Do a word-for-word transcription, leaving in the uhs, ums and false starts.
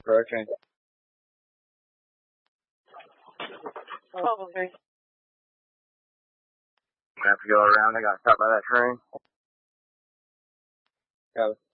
hurricane? Probably. I have to go around. I got caught by that train. Got